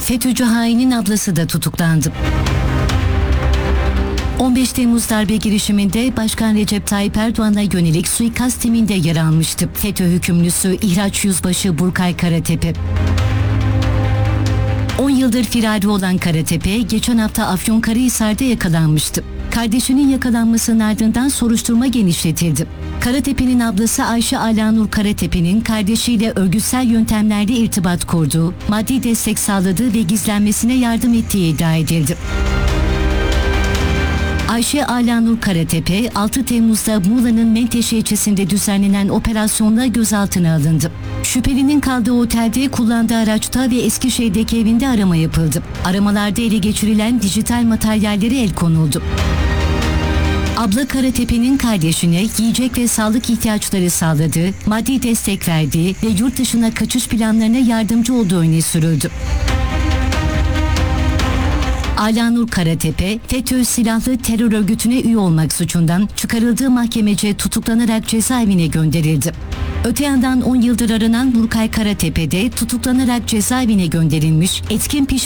FETÖ'cü hainin ablası da tutuklandı. 15 Temmuz darbe girişiminde Başkan Recep Tayyip Erdoğan'a yönelik suikast timinde yer almıştı. FETÖ hükümlüsü İhraç Yüzbaşı Burkay Karatepe. 10 yıldır firari olan Karatepe, geçen hafta Afyonkarahisar'da yakalanmıştı. Kardeşinin yakalanmasının ardından soruşturma genişletildi. Karatepe'nin ablası Ayşe Alanur Karatepe'nin kardeşiyle örgütsel yöntemlerle irtibat kurduğu, maddi destek sağladığı ve gizlenmesine yardım ettiği iddia edildi. Ayşe Alanur Karatepe, 6 Temmuz'da Muğla'nın Menteşe ilçesinde düzenlenen operasyonla gözaltına alındı. Şüphelinin kaldığı otelde, kullandığı araçta ve Eskişehir'deki evinde arama yapıldı. Aramalarda ele geçirilen dijital materyallere el konuldu. Abla Karatepe'nin kardeşine yiyecek ve sağlık ihtiyaçları sağladığı, maddi destek verdiği ve yurt dışına kaçış planlarına yardımcı olduğu öne sürüldü. Alanur Karatepe, FETÖ silahlı terör örgütüne üye olmak suçundan çıkarıldığı mahkemece tutuklanarak cezaevine gönderildi. Öte yandan 10 yıldır aranan Burkay Karatepe de tutuklanarak cezaevine gönderilmiş, etkin